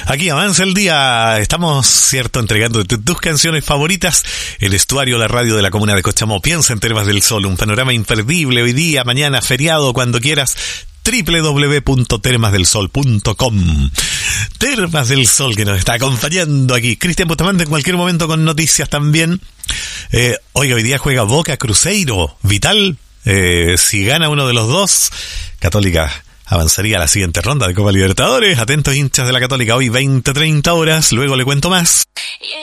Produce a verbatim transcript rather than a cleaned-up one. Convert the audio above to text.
Aquí avanza el día, estamos, cierto, entregando tu, tus canciones favoritas, el estuario, la radio de la comuna de Cochamó. Piensa en Termas del Sol, un panorama imperdible hoy día, mañana, feriado, cuando quieras. doble u doble u doble u punto termas del sol punto com. Termas del Sol, que nos está acompañando aquí. Cristian Bustamante en cualquier momento con noticias también. Eh, oiga, hoy día juega Boca Cruzeiro, vital. Eh, si gana uno de los dos, Católica avanzaría a la siguiente ronda de Copa Libertadores. Atentos hinchas de la Católica, hoy veinte treinta horas, luego le cuento más.